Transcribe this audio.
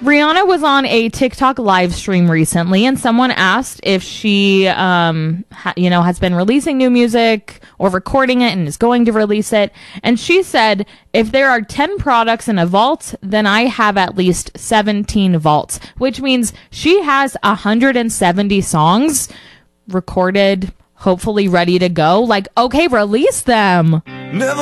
Rihanna was on a TikTok live stream recently, and someone asked if she, has been releasing new music or recording it and is going to release it. And she said, if there are 10 products in a vault, then I have at least 17 vaults, which means she has 170 songs recorded, hopefully ready to go. Like, okay, release them. Never